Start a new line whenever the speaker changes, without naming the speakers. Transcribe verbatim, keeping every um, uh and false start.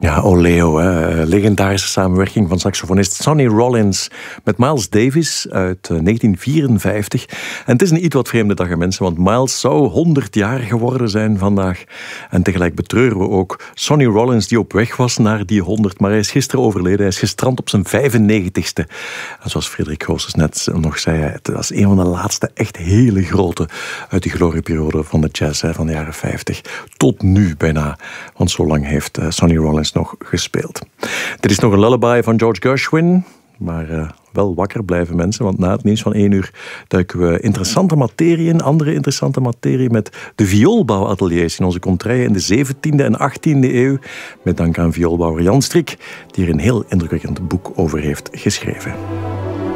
Ja, Oleo, hè. Legendarische samenwerking van saxofonist Sonny Rollins met Miles Davis uit negentien vierenvijftig. En het is een iets wat vreemde dag, mensen, want Miles zou honderd jaar geworden zijn vandaag. En tegelijk betreuren we ook Sonny Rollins, die op weg was naar die honderd, maar hij is gisteren overleden. Hij is gestrand op zijn vijfennegentigste. En zoals Frederik Goossens net nog zei, het was een van de laatste echt hele grote uit die glorieperiode van de jazz, hè, van de jaren vijftig. Tot nu bijna, want zo lang heeft Sonny Rollins nog gespeeld. Dit is nog een lullaby van George Gershwin, maar uh, wel wakker blijven, mensen, want na het nieuws van één uur duiken we interessante materie in, andere interessante materie met de vioolbouwateliers in onze contraien in de zeventiende en achttiende eeuw, met dank aan vioolbouwer Jan Strik, die er een heel indrukwekkend boek over heeft geschreven.